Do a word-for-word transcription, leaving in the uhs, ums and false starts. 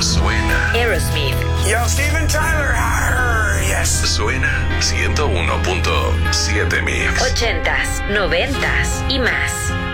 suena. Aerosmith. Yo, Steven Tyler. Arr, yes. Suena ciento uno punto siete Mix. Ochentas, noventas y más.